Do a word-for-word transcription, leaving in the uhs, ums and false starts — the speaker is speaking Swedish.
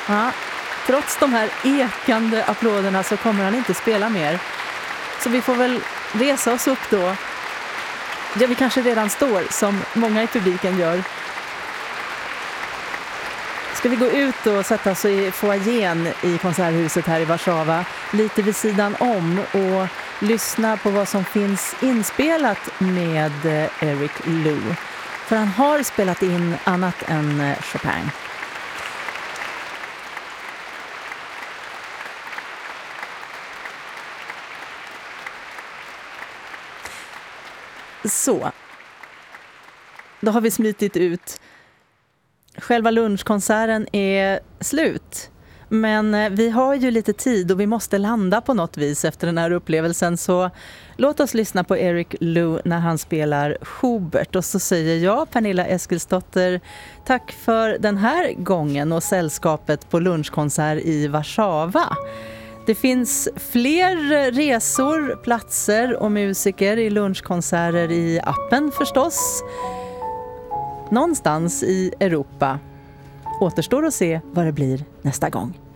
Ja, trots de här ekande applåderna så kommer han inte spela mer. Så vi får väl resa oss upp då. Ja, vi kanske redan står som många i publiken gör. Ska vi gå ut och sätta oss i foajén i konserthuset här i Warszawa, lite vid sidan om, och lyssna på vad som finns inspelat med Eric Lou. För han har spelat in annat än Chopin. Så, då har vi smitit ut. Själva lunchkonserten är slut. Men vi har ju lite tid och vi måste landa på något vis efter den här upplevelsen. Så låt oss lyssna på Eric Lou när han spelar Schubert. Och så säger jag, Pernilla Eskilsdotter, tack för den här gången och sällskapet på lunchkonsert i Warszawa. Det finns fler resor, platser och musiker i lunchkonserter i appen förstås. Någonstans i Europa. Återstår att se vad det blir nästa gång.